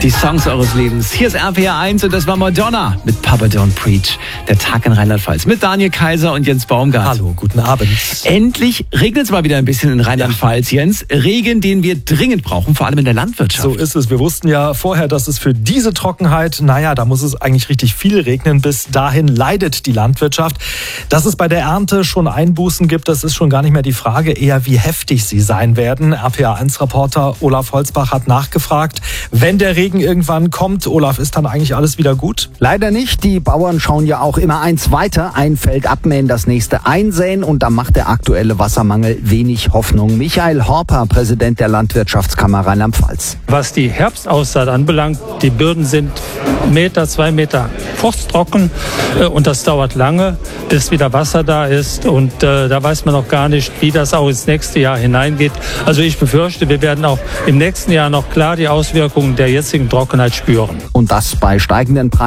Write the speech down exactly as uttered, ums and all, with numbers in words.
Die Songs eures Lebens. Hier ist R P R eins und das war Madonna mit Papa Don't Preach. Der Tag in Rheinland-Pfalz mit Daniel Kaiser und Jens Baumgart. Hallo, guten Abend. Endlich regnet es mal wieder ein bisschen in Rheinland-Pfalz, Jens. Regen, den wir dringend brauchen, vor allem in der Landwirtschaft. So ist es. Wir wussten ja vorher, dass es für diese Trockenheit, naja, da muss es eigentlich richtig viel regnen. Bis dahin leidet die Landwirtschaft. Dass es bei der Ernte schon Einbußen gibt, das ist schon gar nicht mehr die Frage, eher wie heftig sie sein werden. R P R eins Reporter Olaf Holzbach hat nachgefragt, wenn der Regen irgendwann kommt, Olaf, ist dann eigentlich alles wieder gut? Leider nicht. Die Bauern schauen ja auch immer eins weiter. Ein Feld abmähen, das nächste einsäen und da macht der aktuelle Wassermangel wenig Hoffnung. Michael Horper, Präsident der Landwirtschaftskammer Rheinland-Pfalz. Was die Herbstaussaat anbelangt, die Böden sind Meter, zwei Meter furztrocken und das dauert lange, bis wieder Wasser da ist und äh, da weiß man noch gar nicht, wie das auch ins nächste Jahr hineingeht. Also ich befürchte, wir werden auch im nächsten Jahr noch klar die Auswirkungen der jetzigen Trockenheit spüren. Und das bei steigenden Preisen.